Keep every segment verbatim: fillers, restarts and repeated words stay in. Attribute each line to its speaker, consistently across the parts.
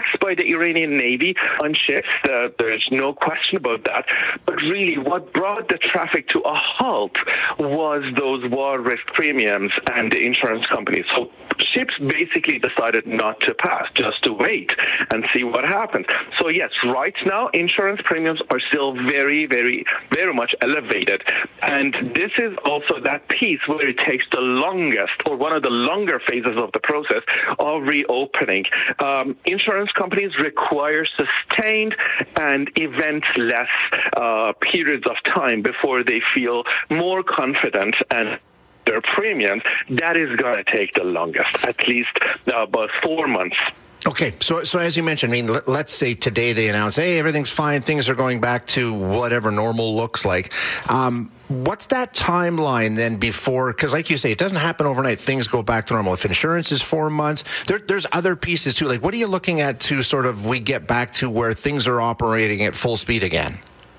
Speaker 1: attacks by the Iranian Navy on ships. Uh, there's no question about that. But really, what brought the traffic to a halt was those war risk premiums and the insurance companies. So ships basically decided not to pass, just to wait and see what happens. So yes, right now, insurance premiums are still very, very, very much elevated. And this is also that piece where it takes the longest, or one of the longer phases of the process of reopening. Um, insurance companies require sustained and event-less uh, periods of time before they feel more confident and their premiums. That is going to take the longest, at least uh, about four months.
Speaker 2: Okay, so so as you mentioned, I mean, let, let's say today they announce, hey, everything's fine, things are going back to whatever normal looks like. Um, what's that timeline then before, because like you say, it doesn't happen overnight, things go back to normal. If insurance is four months, there, there's other pieces too. Like, what are you looking at to sort of we get back to where things are operating at full speed again?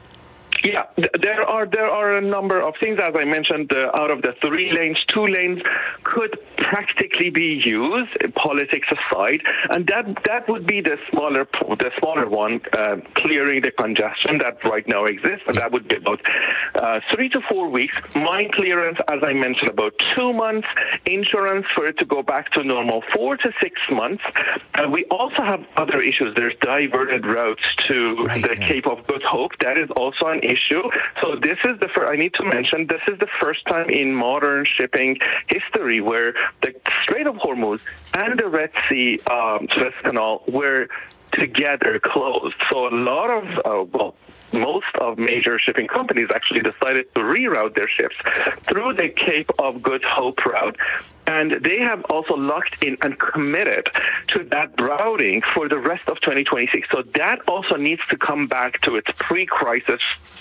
Speaker 1: Yeah, there are there are a number of things. As I mentioned, uh, out of the three lanes, two lanes could practically be used, politics aside, and that that would be the smaller the smaller one, uh, clearing the congestion that right now exists, and that would be about uh, three to four weeks. Mine clearance, as I mentioned, about two months. Insurance for it to go back to normal, four to six months. Uh, we also have other issues. There's diverted routes to
Speaker 2: right,
Speaker 1: the
Speaker 2: yeah.
Speaker 1: Cape of Good Hope. That is also an issue. So this is the first, I need to mention, this is the first time in modern shipping history where the Strait of Hormuz and the Red Sea um, Suez Canal were together closed. So a lot of, uh, well, most of major shipping companies actually decided to reroute their ships through the Cape of Good Hope route. And they have also locked in and committed to that routing for the rest of twenty twenty-six. So that also needs to come back to its pre-crisis,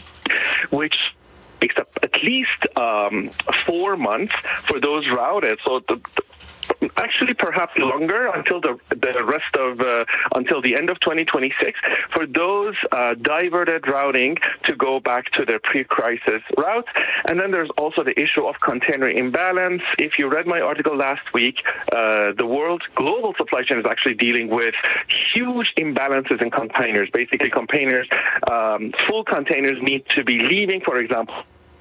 Speaker 1: which takes up at least um, four months for those routed. So the, the actually perhaps longer until the the rest of uh, until the end of twenty twenty-six for those uh, diverted routing to go back to their pre-crisis routes. And then there's also the issue of container imbalance. If you read my article last week, uh, the world global supply chain is actually dealing with huge imbalances in containers. Basically, containers, um, full containers need to be leaving, for example,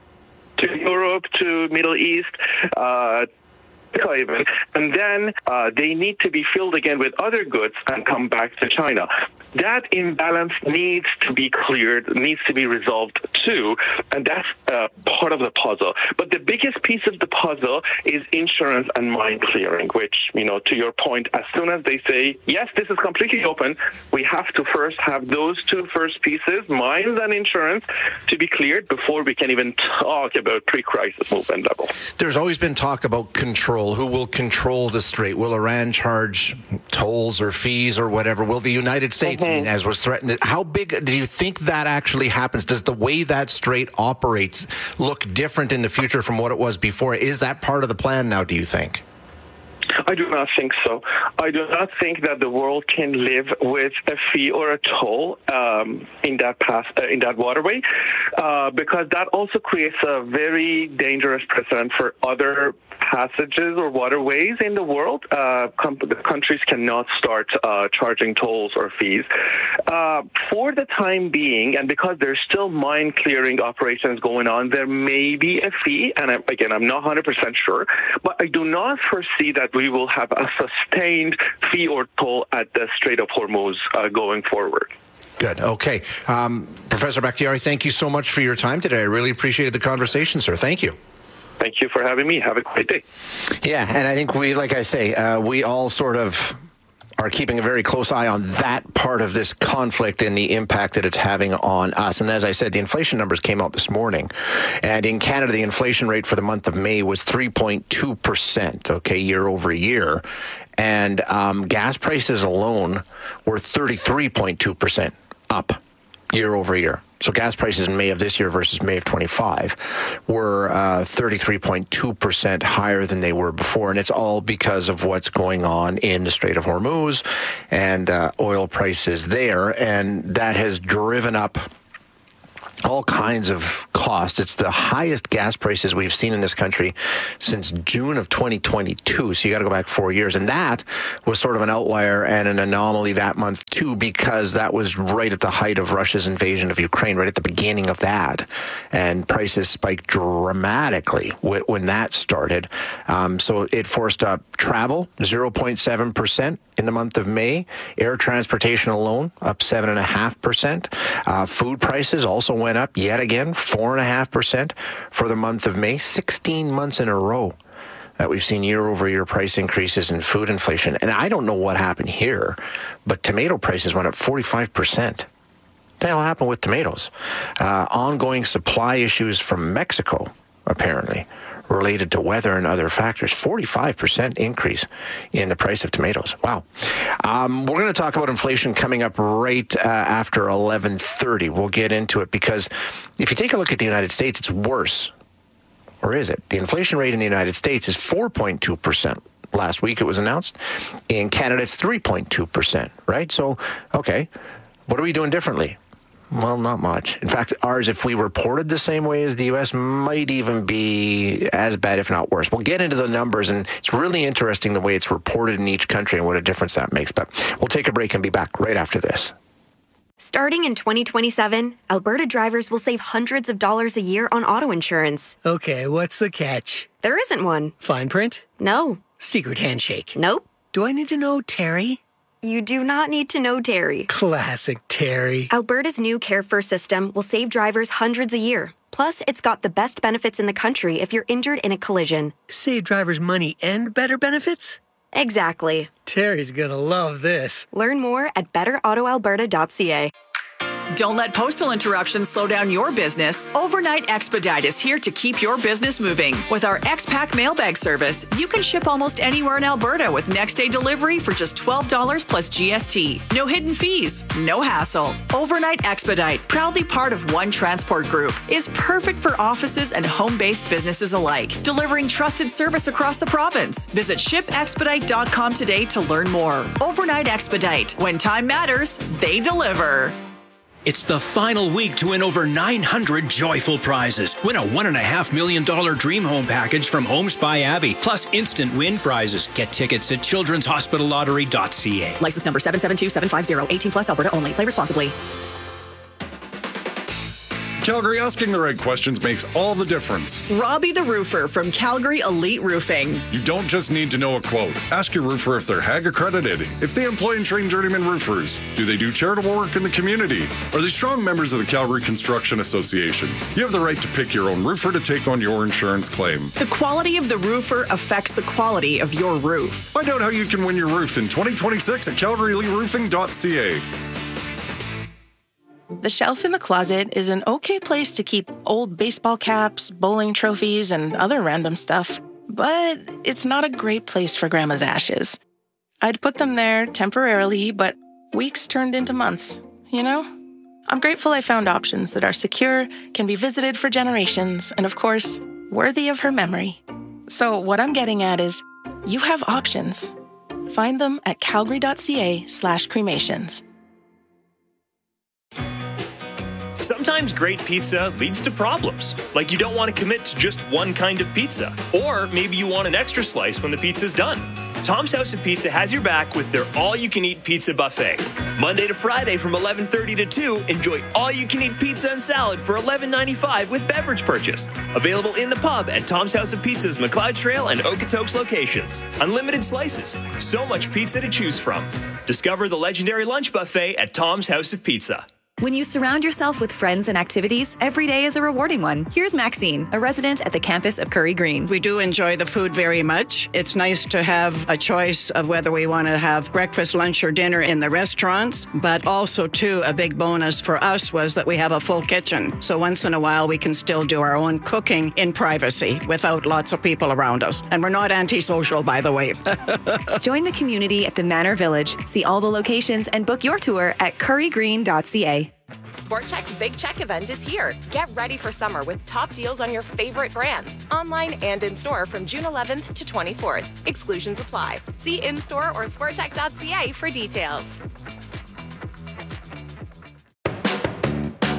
Speaker 1: to Europe, to Middle East, uh, even, and then uh, they need to be filled again with other goods and come back to China. That imbalance needs to be cleared, needs to be resolved too, and that's uh, part of the puzzle. But the biggest piece of the puzzle is insurance and mine clearing, which, you know, to your point, as soon as they say, yes, this is completely open, we have to first have those two first pieces, mines and insurance, to be cleared before we can even talk about pre-crisis movement level.
Speaker 2: There's always been talk about control. Who will control the strait? Will Iran charge tolls or fees or whatever? Will the United States, mm-hmm. I mean, as was threatened? How big do you think that actually happens? Does the way that strait operates look different in the future from what it was before? Is that part of the plan now, do you think?
Speaker 1: I do not think so. I do not think that the world can live with a fee or a toll um, in that path, uh, in that waterway, uh, because that also creates a very dangerous precedent for other passages or waterways in the world. Uh, com- countries cannot start uh, charging tolls or fees. Uh, for the time being, and because there's still mine clearing operations going on, there may be a fee, and I, again, I'm not one hundred percent sure, but I do not foresee that we will have a sustained fee or toll at the Strait of Hormuz uh, going forward.
Speaker 2: Good. Okay. Um, Professor Bakhtiari, thank you so much for your time today. I really appreciated the conversation, sir. Thank you.
Speaker 1: Thank you for having me. Have a great day.
Speaker 2: Yeah, and I think we, like I say, uh, we all sort of are keeping a very close eye on that part of this conflict and the impact that it's having on us. And as I said, the inflation numbers came out this morning. And in Canada, the inflation rate for the month of May was three point two percent, okay, year over year. And um, gas prices alone were thirty-three point two percent up year over year. So gas prices in May of this year versus May of twenty-five were uh, thirty-three point two percent higher than they were before. And it's all because of what's going on in the Strait of Hormuz and uh, oil prices there. And that has driven up all kinds of costs. It's the highest gas prices we've seen in this country since June of twenty twenty-two. So you got to go back four years. And that was sort of an outlier and an anomaly that month, too, because that was right at the height of Russia's invasion of Ukraine, right at the beginning of that. And prices spiked dramatically when that started. Um, so it forced up travel, zero point seven percent in the month of May. Air transportation alone, up seven point five percent. Uh, food prices also went up yet again, four point five percent for the month of May. sixteen months in a row that we've seen year-over-year price increases in food inflation. And I don't know what happened here, but tomato prices went up forty-five percent. What the hell happened with tomatoes? Uh, ongoing supply issues from Mexico, apparently, related to weather and other factors. forty-five percent increase in the price of tomatoes. Wow. Um, we're going to talk about inflation coming up right uh, after eleven thirty. We'll get into it because if you take a look at the United States, it's worse. Or is it? The inflation rate in the United States is four point two percent. Last week it was announced. In Canada, it's three point two percent, right? So, okay, what are we doing differently? Well, not much. In fact, ours, if we reported the same way as the U S, might even be as bad, if not worse. We'll get into the numbers, and it's really interesting the way it's reported in each country and what a difference that makes. But we'll take a break and be back right after this.
Speaker 3: Starting in twenty twenty-seven, Alberta drivers will save hundreds of dollars a year on auto insurance.
Speaker 4: Okay, what's the catch?
Speaker 3: There isn't one.
Speaker 4: Fine print?
Speaker 3: No.
Speaker 4: Secret handshake?
Speaker 3: Nope.
Speaker 4: Do I need to know Terry?
Speaker 3: You do not need to know Terry.
Speaker 4: Classic Terry.
Speaker 3: Alberta's new Care First system will save drivers hundreds a year. Plus, it's got the best benefits in the country if you're injured in a collision.
Speaker 4: Save drivers money and better benefits?
Speaker 3: Exactly.
Speaker 4: Terry's gonna love this.
Speaker 3: Learn more at better auto alberta dot c a.
Speaker 5: Don't let postal interruptions slow down your business. Overnight Expedite is here to keep your business moving. With our X-Pack mailbag service, you can ship almost anywhere in Alberta with next-day delivery for just twelve dollars plus G S T. No hidden fees, no hassle. Overnight Expedite, proudly part of One Transport Group, is perfect for offices and home-based businesses alike, delivering trusted service across the province. Visit ship expedite dot com today to learn more. Overnight Expedite. When time matters, they deliver.
Speaker 6: It's the final week to win over nine hundred joyful prizes. Win a one point five million dollars dream home package from Homes by Abbey, plus instant win prizes. Get tickets at children's hospital lottery dot c a.
Speaker 5: License number seven seven two seven five zero, eighteen plus Alberta only. Play responsibly.
Speaker 7: Calgary, asking the right questions makes all the difference.
Speaker 5: Robbie the Roofer from Calgary Elite Roofing.
Speaker 7: You don't just need to know a quote. Ask your roofer if they're H A G accredited, if they employ and train journeyman roofers. Do they do charitable work in the community? Are they strong members of the Calgary Construction Association? You have the right to pick your own roofer to take on your insurance claim.
Speaker 5: The quality of the roofer affects the quality of your roof.
Speaker 7: Find out how you can win your roof in twenty twenty-six at calgary elite roofing dot c a.
Speaker 8: The shelf in the closet is an okay place to keep old baseball caps, bowling trophies, and other random stuff. But it's not a great place for Grandma's ashes. I'd put them there temporarily, but weeks turned into months, you know? I'm grateful I found options that are secure, can be visited for generations, and of course, worthy of her memory. So what I'm getting at is, you have options. Find them at calgary dot c a slash cremations.
Speaker 9: Sometimes great pizza leads to problems, like you don't want to commit to just one kind of pizza, or maybe you want an extra slice when the pizza's done. Tom's House of Pizza has your back with their all-you-can-eat pizza buffet. Monday to Friday from eleven thirty to two, enjoy all-you-can-eat pizza and salad for eleven ninety-five with beverage purchase. Available in the pub at Tom's House of Pizza's McLeod Trail and Okotoks locations. Unlimited slices, so much pizza to choose from. Discover the legendary lunch buffet at Tom's House of Pizza.
Speaker 10: When you surround yourself with friends and activities, every day is a rewarding one. Here's Maxine, a resident at the campus of Curry Green.
Speaker 11: We do enjoy the food very much. It's nice to have a choice of whether we want to have breakfast, lunch, or dinner in the restaurants, but also, too, a big bonus for us was that we have a full kitchen. So once in a while, we can still do our own cooking in privacy without lots of people around us. And we're not antisocial, by the way.
Speaker 10: Join the community at the Manor Village. See all the locations and book your tour at curry green dot c a.
Speaker 12: SportCheck's Big Check event is here. Get ready for summer with top deals on your favorite brands, online and in-store from June eleventh to twenty-fourth. Exclusions apply. See in-store or sport check dot c a for details.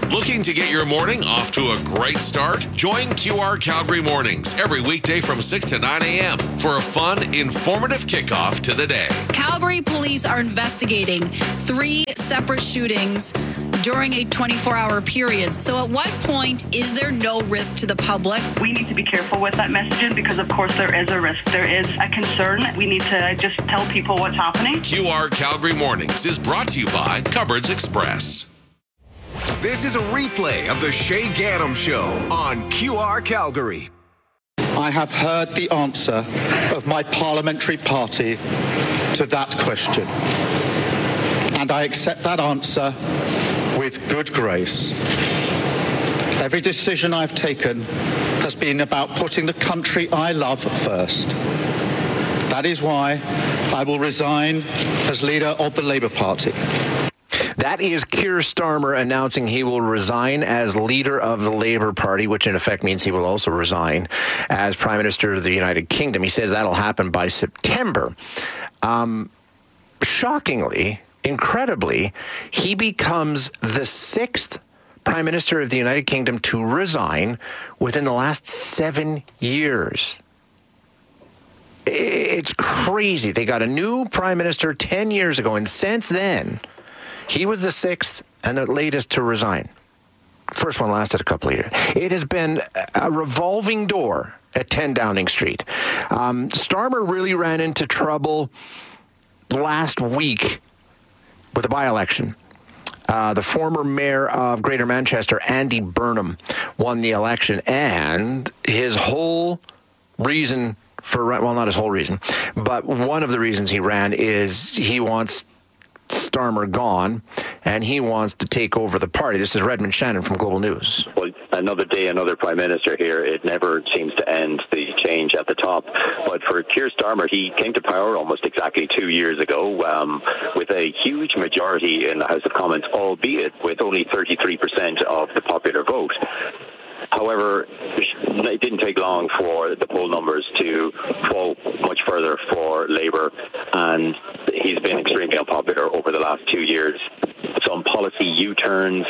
Speaker 13: Looking to get your morning off to a great start? Join Q R Calgary Mornings every weekday from six to nine a.m. for a fun, informative kickoff to the day.
Speaker 14: Calgary police are investigating three separate shootings during a twenty-four hour period. So at what point is there no risk to the public?
Speaker 15: We need to be careful with that messaging because, of course, there is a risk. There is a concern. We need to just tell people what's happening.
Speaker 13: Q R Calgary Mornings is brought to you by Cupboards Express.
Speaker 16: This is a replay of the Shay Gaddam Show on Q R Calgary.
Speaker 17: I have heard the answer of my parliamentary party to that question, and I accept that answer with good grace. Every decision I've taken has been about putting the country I love first. That is why I will resign as leader of the Labour Party.
Speaker 2: That is Keir Starmer announcing he will resign as leader of the Labour Party, which in effect means he will also resign as Prime Minister of the United Kingdom. He says that'll happen by September. Um, shockingly, incredibly, he becomes the sixth Prime Minister of the United Kingdom to resign within the last seven years. It's crazy. They got a new Prime Minister ten years ago, and since then, he was the sixth and the latest to resign. First one lasted a couple of years. It has been a revolving door at ten Downing Street. Um, Starmer really ran into trouble last week with a by-election. Uh, the former mayor of Greater Manchester, Andy Burnham, won the election, and his whole reason for, well, not his whole reason, but one of the reasons he ran is he wants Starmer gone, and he wants to take over the party. This is Redmond Shannon from Global News.
Speaker 18: Well, another day, another prime minister here. It never seems to end, the change at the top. But for Keir Starmer, he came to power almost exactly two years ago um, with a huge majority in the House of Commons, albeit with only thirty-three percent of the popular vote. However, it didn't take long for the poll numbers to fall much further for Labour, and he's been extremely unpopular over the last two years. Some policy U-turns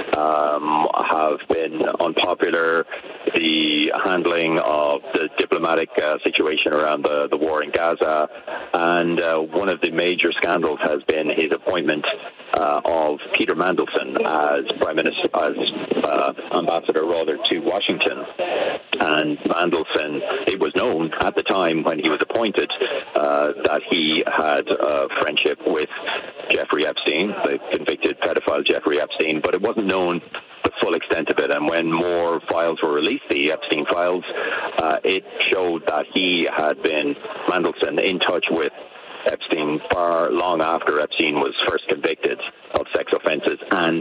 Speaker 18: um, have been unpopular. The handling of the diplomatic uh, situation around the, the war in Gaza, and uh, one of the major scandals has been his appointment uh, of Peter Mandelson as Prime Minister, as uh, ambassador rather to Washington. And Mandelson, it was known at the time when he was appointed uh, that he had a friendship with Jeffrey Epstein, the convicted pedophile Jeffrey Epstein, but it wasn't known the full extent of it. And when more files were released, the Epstein files, uh, it showed that he had been, Mandelson, in touch with Epstein far long after Epstein was first convicted of sex offenses, and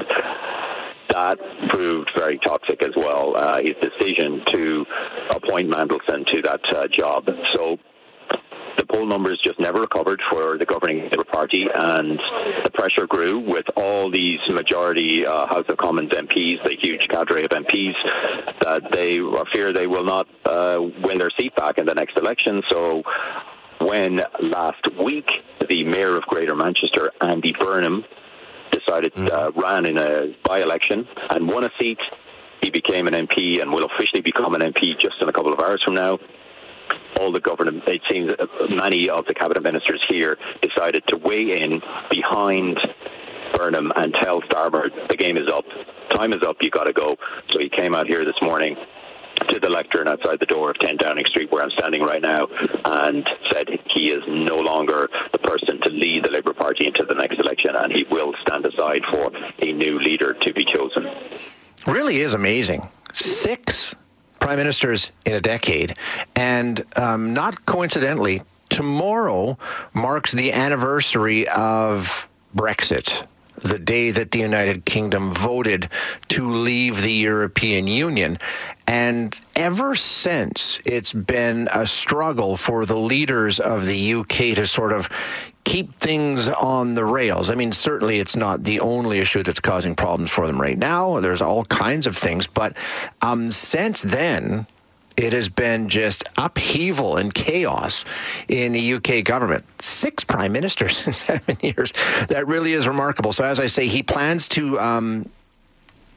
Speaker 18: that proved very toxic as well, uh, his decision to appoint Mandelson to that uh, job. So the poll numbers just never recovered for the governing Labour Party, and the pressure grew with all these majority uh, House of Commons M Ps, the huge cadre of M Ps, that they fear they will not uh, win their seat back in the next election. So when last week the Mayor of Greater Manchester, Andy Burnham, decided uh, ran in a by-election and won a seat, he became an M P and will officially become an M P just in a couple of hours from now. All the government, it seems many of the cabinet ministers here decided to weigh in behind Burnham and tell Starmer, the game is up, time is up, you got to go. So he came out here this morning to the lectern outside the door of ten Downing Street, where I'm standing right now, and said he is no longer the person to lead the Labour Party into the next election, and he will stand aside for a new leader to be chosen.
Speaker 2: Really is amazing. Six prime ministers in a decade, and um, not coincidentally, tomorrow marks the anniversary of Brexit, the day that the United Kingdom voted to leave the European Union. And ever since, it's been a struggle for the leaders of the U K to sort of keep things on the rails. I mean, certainly it's not the only issue that's causing problems for them right now. There's all kinds of things. But um, since then, it has been just upheaval and chaos in the U K government. Six prime ministers in seven years. That really is remarkable. So as I say, he plans to um,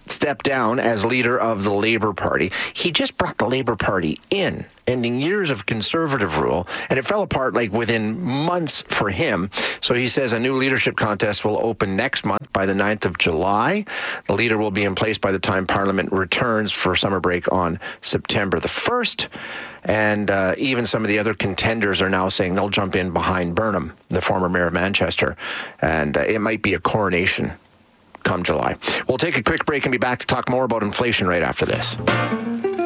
Speaker 2: stepped down as leader of the Labour Party. He just brought the Labour Party in, ending years of conservative rule, and it fell apart like within months for him. So he says a new leadership contest will open next month by the ninth of July. The leader will be in place by the time Parliament returns for summer break on September the first. And uh, even some of the other contenders are now saying they'll jump in behind Burnham, the former mayor of Manchester. And uh, it might be a coronation come July. We'll take a quick break and be back to talk more about inflation right after this.